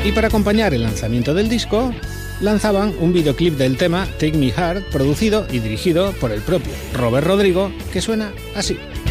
Y para acompañar el lanzamiento del disco, lanzaban un videoclip del tema Take Me Hard, producido y dirigido por el propio Robert Rodrigo, que suena así.